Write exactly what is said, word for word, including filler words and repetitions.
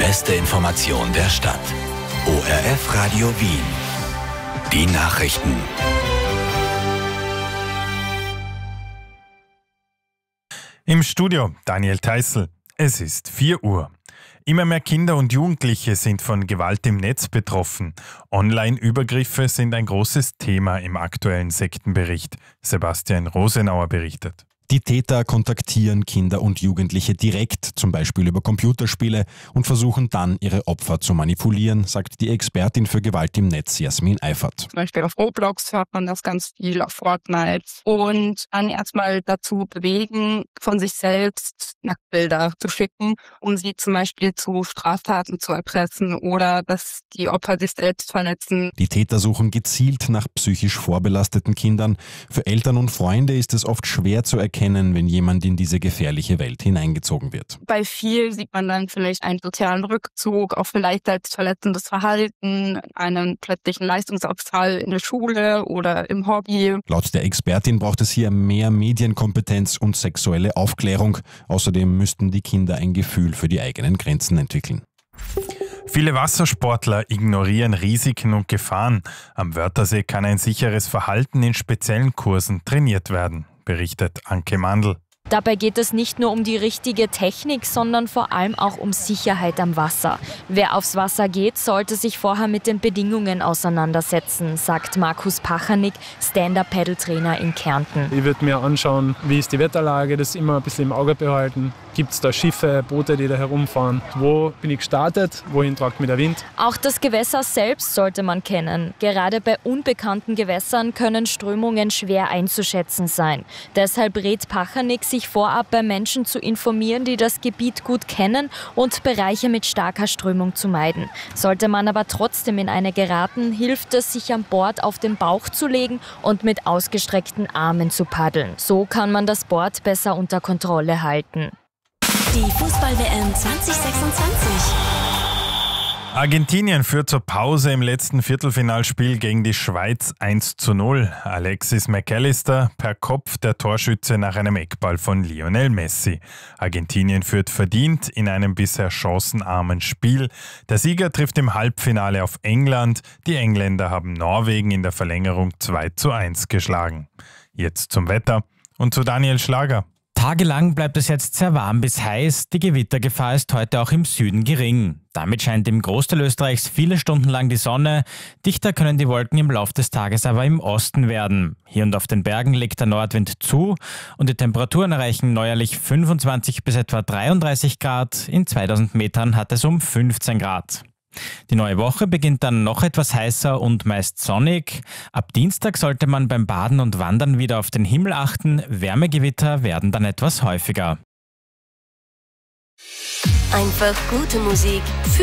beste Information der Stadt. O R F Radio Wien. Die Nachrichten. Im Studio Daniel Theißl. Es ist vier Uhr. Immer mehr Kinder und Jugendliche sind von Gewalt im Netz betroffen. Online-Übergriffe sind ein großes Thema im aktuellen Sektenbericht. Sebastian Rosenauer berichtet. Die Täter kontaktieren Kinder und Jugendliche direkt, zum Beispiel über Computerspiele, und versuchen dann, ihre Opfer zu manipulieren, sagt die Expertin für Gewalt im Netz Jasmin Eifert. Zum Beispiel auf Roblox hört man das ganz viel, auf Fortnite. Und dann erstmal dazu bewegen, von sich selbst Nacktbilder zu schicken, um sie zum Beispiel zu Straftaten zu erpressen oder dass die Opfer sich selbst verletzen. Die Täter suchen gezielt nach psychisch vorbelasteten Kindern. Für Eltern und Freunde ist es oft schwer zu erkennen, wenn jemand in diese gefährliche Welt hineingezogen wird. Bei viel sieht man dann vielleicht einen sozialen Rückzug, auch vielleicht als verletzendes Verhalten, einen plötzlichen Leistungsabfall in der Schule oder im Hobby. Laut der Expertin braucht es hier mehr Medienkompetenz und sexuelle Aufklärung. Außerdem müssten die Kinder ein Gefühl für die eigenen Grenzen entwickeln. Viele Wassersportler ignorieren Risiken und Gefahren. Am Wörthersee kann ein sicheres Verhalten in speziellen Kursen trainiert werden, berichtet Anke Mandl. Dabei geht es nicht nur um die richtige Technik, sondern vor allem auch um Sicherheit am Wasser. Wer aufs Wasser geht, sollte sich vorher mit den Bedingungen auseinandersetzen, sagt Markus Pachernik, Stand-Up-Paddle-Trainer in Kärnten. Ich würde mir anschauen, wie ist die Wetterlage, das immer ein bisschen im Auge behalten. Gibt es da Schiffe, Boote, die da herumfahren? Wo bin ich gestartet? Wohin tragt mich der Wind? Auch das Gewässer selbst sollte man kennen. Gerade bei unbekannten Gewässern können Strömungen schwer einzuschätzen sein. Deshalb rät Pachernik, sich vorab bei Menschen zu informieren, die das Gebiet gut kennen und Bereiche mit starker Strömung zu meiden. Sollte man aber trotzdem in eine geraten, hilft es, sich an Bord auf den Bauch zu legen und mit ausgestreckten Armen zu paddeln. So kann man das Board besser unter Kontrolle halten. Die Fußball-W M zwanzig sechsundzwanzig. Argentinien führt zur Pause im letzten Viertelfinalspiel gegen die Schweiz eins zu null. Alexis McAllister per Kopf der Torschütze nach einem Eckball von Lionel Messi. Argentinien führt verdient in einem bisher chancenarmen Spiel. Der Sieger trifft im Halbfinale auf England. Die Engländer haben Norwegen in der Verlängerung zwei zu eins geschlagen. Jetzt zum Wetter und zu Daniel Schlager. Tagelang bleibt es jetzt sehr warm bis heiß. Die Gewittergefahr ist heute auch im Süden gering. Damit scheint im Großteil Österreichs viele Stunden lang die Sonne. Dichter können die Wolken im Laufe des Tages aber im Osten werden. Hier und auf den Bergen legt der Nordwind zu und die Temperaturen erreichen neuerlich fünfundzwanzig bis etwa dreiunddreißig Grad. In zweitausend Metern hat es um fünfzehn Grad. Die neue Woche beginnt dann noch etwas heißer und meist sonnig. Ab Dienstag sollte man beim Baden und Wandern wieder auf den Himmel achten. Wärmegewitter werden dann etwas häufiger. Einfach gute Musik.